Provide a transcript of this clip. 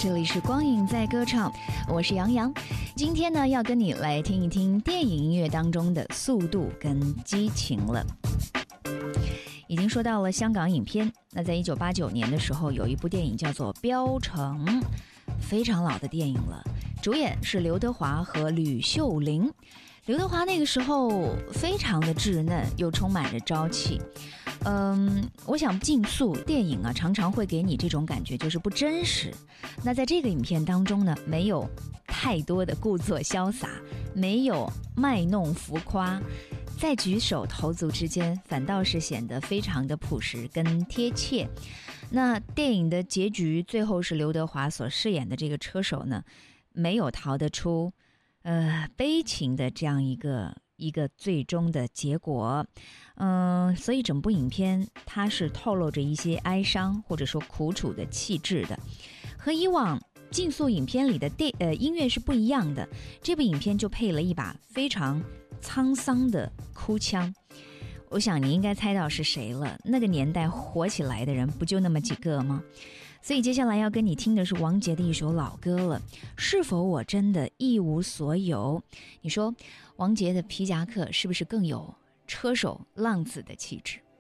这里是光影在歌唱，我是杨洋。今天呢，要跟你来听一听电影音乐当中的速度跟激情了。已经说到了香港影片，那在1989年的时候，有一部电影叫做《标城》，非常老的电影了，主演是刘德华和吕秀玲。刘德华那个时候非常的稚嫩，又充满着朝气。我想竞速电影啊，常常会给你这种感觉，就是不真实。那在这个影片当中呢，没有太多的故作潇洒，没有卖弄浮夸，在举手投足之间，反倒是显得非常的朴实跟贴切。那电影的结局，最后是刘德华所饰演的这个车手呢，没有逃得出悲情的这样一个最终的结果。所以整部影片它是透露着一些哀伤或者说苦楚的气质的，和以往竞速影片里的音乐是不一样的。这部影片就配了一把非常沧桑的哭腔，我想你应该猜到是谁了，那个年代火起来的人不就那么几个吗？所以接下来要跟你听的是王杰的一首老歌了，是否我真的一无所有？你说王杰的皮夹克是不是更有车手浪子的气质？